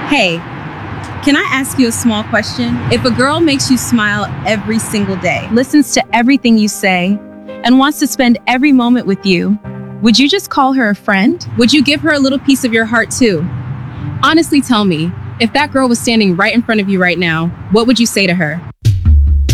Hey, can I ask you a small question? If a girl makes you smile every single day, listens to everything you say, and wants to spend every moment with you, would you just call her a friend? Would you give her a little piece of your heart too? Honestly, tell me, if that girl was standing right in front of you right now, what would you say to her?